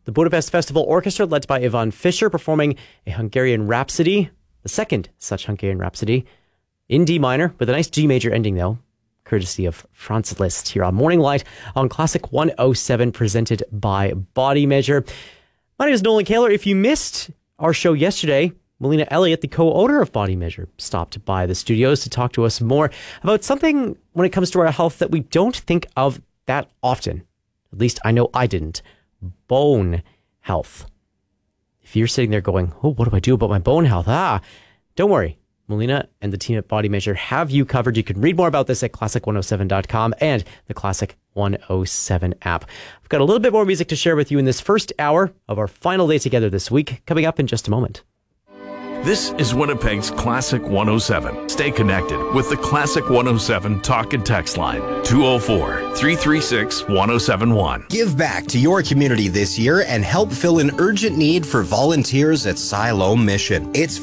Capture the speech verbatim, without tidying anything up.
The Budapest Festival Orchestra, led by Ivan Fischer, performing a Hungarian Rhapsody, the second such Hungarian Rhapsody, in D minor, with a nice G major ending, though, courtesy of Franz Liszt here on Morning Light on Classic one oh seven, presented by Body Measure. My name is Nolan Kaler. If you missed our show yesterday, Melina Elliott, the co-owner of Body Measure, stopped by the studios to talk to us more about something when it comes to our health that we don't think of that often. At least I know I didn't. Bone health. If you're sitting there going, oh, what do I do about my bone health? Ah, don't worry. Melina and the team at Body Measure have you covered. You can read more about this at classic one oh seven dot com and the Classic one oh seven app. I've got a little bit more music to share with you in this first hour of our final day together this week, coming up in just a moment. This is Winnipeg's Classic one oh seven. Stay connected with the Classic one oh seven talk and text line, two oh four, three three six, one oh seven one. Give back to your community this year and help fill an urgent need for volunteers at Siloam Mission. It's